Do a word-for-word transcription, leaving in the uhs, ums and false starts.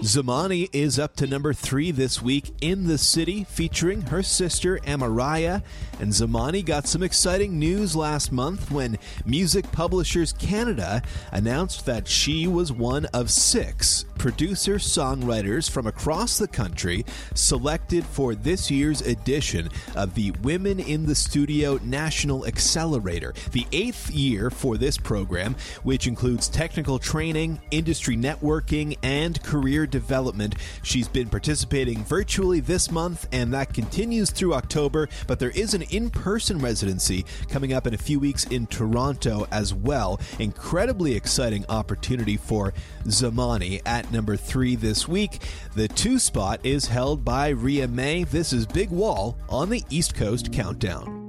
Zamani is up to number three this week in the city, featuring her sister Amaraya. And Zamani got some exciting news last month when Music Publishers Canada announced that she was one of six producer-songwriters from across the country selected for this year's edition of the Women in the Studio National Accelerator, the eighth year for this program, which includes technical training, industry networking, and career development. She's been participating virtually this month, and that continues through October, but there is an in-person residency coming up in a few weeks in Toronto as well. Incredibly exciting opportunity for Zamani at number three this week. The two spot is held by Ria May. This is Big Wall on the East Coast Countdown.